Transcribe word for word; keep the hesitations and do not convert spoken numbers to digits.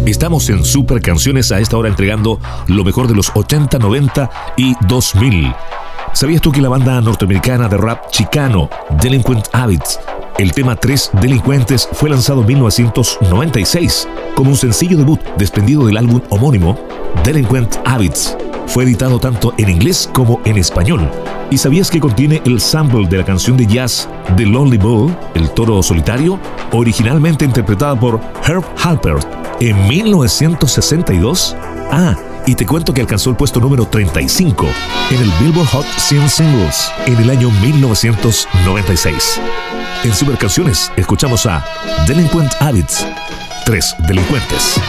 Estamos en Super Canciones a esta hora entregando lo mejor de los ochenta, noventa y dos mil. ¿Sabías tú que la banda norteamericana de rap chicano Delinquent Habits, el tema Tres Delincuentes, fue lanzado en mil novecientos noventa y seis como un sencillo debut desprendido del álbum homónimo Delinquent Habits? Fue editado tanto en inglés como en español. ¿Y sabías que contiene el sample de la canción de jazz The Lonely Bull, El Toro Solitario, originalmente interpretada por Herb Halpert en mil novecientos sesenta y dos? Ah, y te cuento que alcanzó el puesto número treinta y cinco en el Billboard Hot cien Singles en el año mil novecientos noventa y seis. En Super Canciones escuchamos a Delinquent Habits, Tres Delincuentes.